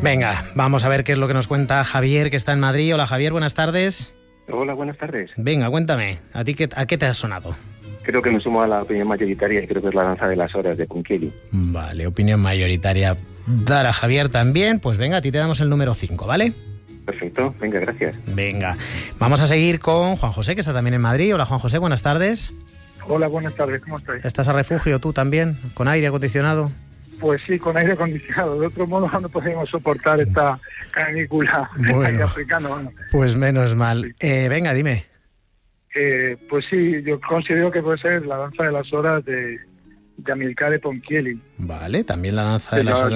Venga, vamos a ver qué es lo que nos cuenta Javier, que está en Madrid. Hola Javier, buenas tardes. Hola, buenas tardes. Venga, cuéntame, ¿a qué te ha sonado? Creo que me sumo a la opinión mayoritaria y creo que es la danza de las horas de Ponchielli. Vale, opinión mayoritaria. Dar a Javier también, pues venga, a ti te damos el número 5, ¿vale? Perfecto, venga, gracias. Venga, vamos a seguir con Juan José, que está también en Madrid. Hola Juan José, buenas tardes. Hola, buenas tardes, ¿cómo estáis? ¿Estás a refugio tú también, con aire acondicionado? Pues sí, con aire acondicionado. De otro modo no podemos soportar esta canícula Bueno, africana. Bueno. Pues menos mal. Venga, dime. Pues sí, yo considero que puede ser la danza de las horas de Amilcare Ponchielli. Vale, también la danza de las horas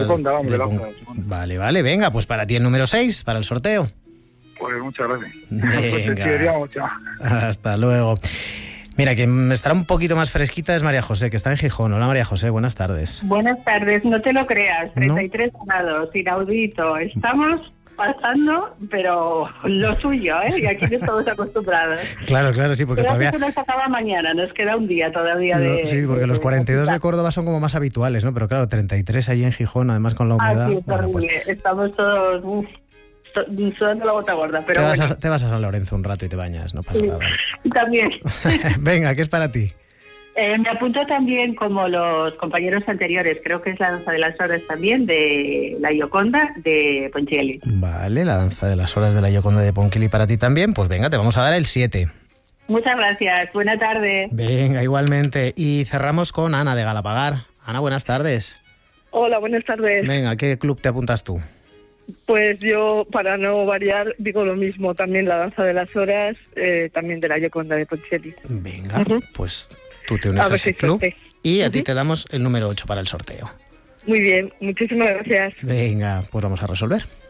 Vale, venga, pues para ti el número 6, para el sorteo. Pues muchas gracias. Venga. Hasta luego. Mira, quien estará un poquito más fresquita es María José, que está en Gijón. Hola María José, buenas tardes. Buenas tardes, no te lo creas, 33 grados, inaudito. Estamos pasando, pero lo suyo, ¿eh? Y aquí no estamos acostumbrados. Claro, sí, porque pero todavía... que nos acaba mañana, nos queda un día todavía Sí, porque los 42 de Córdoba son como más habituales, ¿no? Pero claro, 33 allí en Gijón, además con la humedad... Sí, es horrible. Pues... Estamos todos... sudando la gota gorda, pero te vas a San Lorenzo un rato y te bañas, no pasa nada. También. Venga, ¿qué es para ti? Me apunto también, como los compañeros anteriores, creo que es la danza de las horas también, de la Gioconda de Ponchielli. Vale, la danza de las horas de la Gioconda de Ponchielli para ti también. Pues venga, te vamos a dar el 7. Muchas gracias, buena tarde. Venga, igualmente. Y cerramos con Ana de Galapagar. Ana, buenas tardes. Hola, buenas tardes. Venga, ¿a qué club te apuntas tú? Pues yo, para no variar, digo lo mismo, también la danza de las horas, también de la Gioconda de Ponchielli. Venga, pues tú te unes a ese club y a ti te damos el número 8 para el sorteo. Muy bien, muchísimas gracias. Venga, pues vamos a resolver.